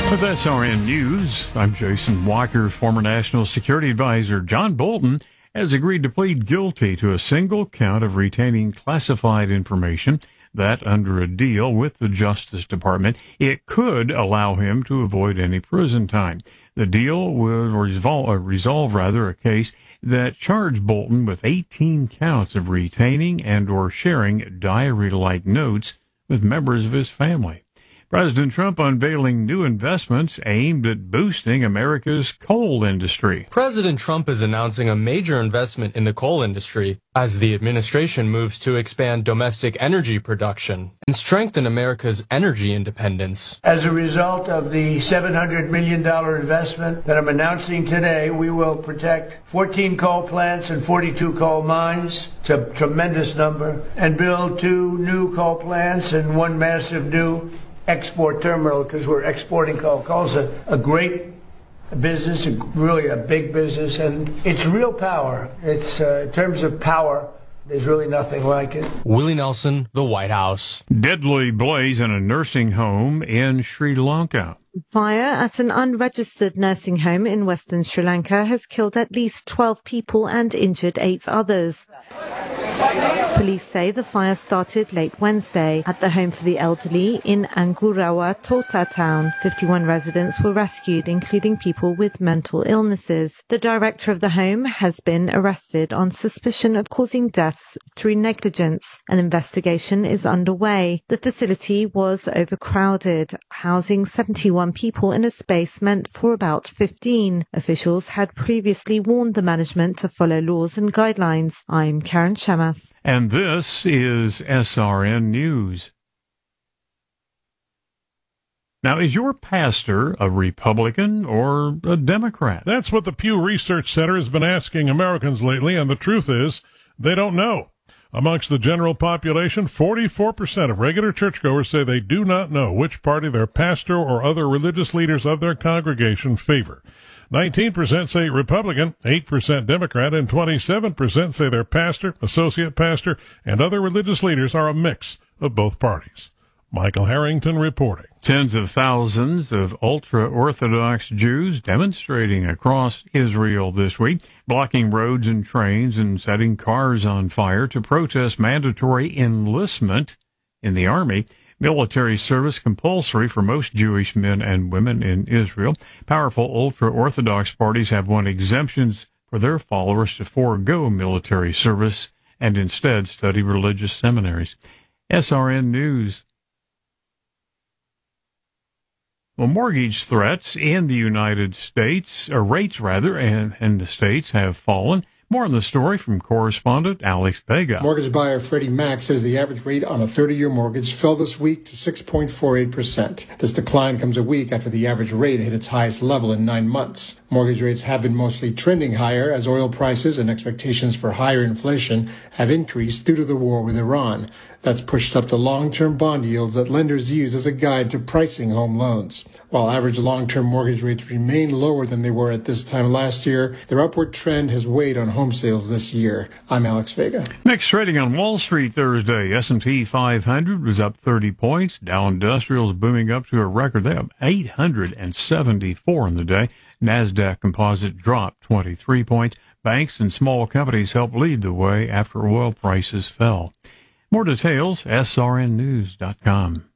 With SRN News, I'm Jason Walker. Former National Security Advisor John Bolton has agreed to plead guilty to a single count of retaining classified information that, under a deal with the Justice Department, it could allow him to avoid any prison time. The deal would resolve a case that charged Bolton with 18 counts of retaining and or sharing diary-like notes with members of his family. President Trump unveiling new investments aimed at boosting America's coal industry. President Trump is announcing a major investment in the coal industry as the administration moves to expand domestic energy production and strengthen America's energy independence. As a result of the $700 million investment that I'm announcing today, we will protect 14 coal plants and 42 coal mines. It's a tremendous number. And build 2 new coal plants and 1 massive new export terminal, because we're exporting coal. Coal's a great business, really a big business, and it's real power. It's in terms of power, there's really nothing like it. Willie Nelson, the White House. Deadly blaze in a nursing home in Sri Lanka. Fire at an unregistered nursing home in western Sri Lanka has killed at least 12 people and injured 8 others. Police say the fire started late Wednesday at the home for the elderly in Angurawa Tota town. 51 residents were rescued, including people with mental illnesses. The director of the home has been arrested on suspicion of causing deaths through negligence. An investigation is underway. The facility was overcrowded, housing 71 people in a space meant for about 15. Officials had previously warned the management to follow laws and guidelines. I'm Karen Shamas. And this is SRN News. Now, is your pastor a Republican or a Democrat? That's what the Pew Research Center has been asking Americans lately, and the truth is, they don't know. Amongst the general population, 44% of regular churchgoers say they do not know which party their pastor or other religious leaders of their congregation favor. 19% say Republican, 8% Democrat, and 27% say their pastor, associate pastor, and other religious leaders are a mix of both parties. Michael Harrington reporting. Tens of thousands of ultra-Orthodox Jews demonstrating across Israel this week, blocking roads and trains and setting cars on fire to protest mandatory enlistment in the army. Military service compulsory for most Jewish men and women in Israel. Powerful ultra-Orthodox parties have won exemptions for their followers to forego military service and instead study religious seminaries. SRN News. Well, mortgage threats in the United States, rates in the States have fallen. More on the story from correspondent Alex Vega. Mortgage buyer Freddie Mac says the average rate on a 30-year mortgage fell this week to 6.48%. This decline comes a week after the average rate hit its highest level in 9 months. Mortgage rates have been mostly trending higher as oil prices and expectations for higher inflation have increased due to the war with Iran. That's pushed up the long-term bond yields that lenders use as a guide to pricing home loans. While average long-term mortgage rates remain lower than they were at this time last year, their upward trend has weighed on home sales this year. I'm Alex Vega. Mixed trading on Wall Street Thursday. S&P 500 was up 30 points. Dow Industrials booming up to a record. They have 874 in the day. NASDAQ Composite dropped 23 points. Banks and small companies helped lead the way after oil prices fell. More details, srnnews.com.